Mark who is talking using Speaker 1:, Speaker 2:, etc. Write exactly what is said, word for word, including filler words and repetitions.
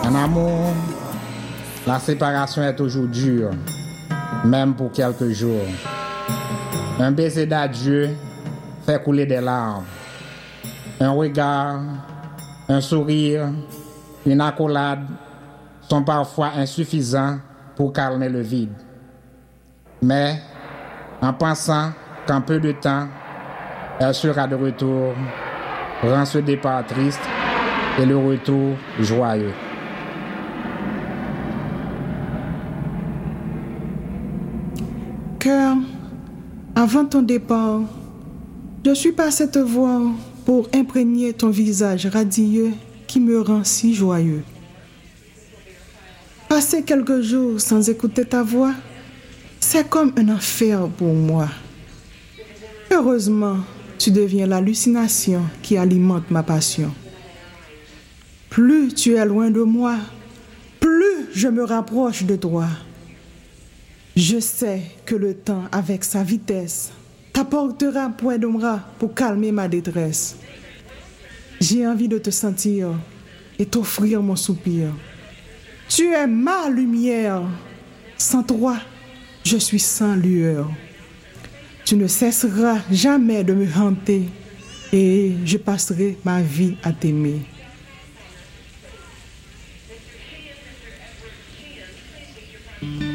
Speaker 1: En amour, la séparation est toujours dure, même pour quelques jours. Un baiser d'adieu fait couler des larmes. Un regard, un sourire, une accolade sont parfois insuffisants pour calmer le vide. Mais en pensant qu'en peu de temps, elle sera de retour, rend ce départ triste et le retour joyeux.
Speaker 2: Cœur, avant ton départ, je suis passée te voir pour imprégner ton visage radieux qui me rend si joyeux. Passer quelques jours sans écouter ta voix, c'est comme un enfer pour moi. Heureusement, tu deviens l'hallucination qui alimente ma passion. Plus tu es loin de moi, plus je me rapproche de toi. Je sais que le temps, avec sa vitesse, t'apportera point de bras pour calmer ma détresse. J'ai envie de te sentir et t'offrir mon soupir. Tu es ma lumière. Sans toi, je suis sans lueur. Tu ne cesseras jamais de me hanter et je passerai ma vie à t'aimer.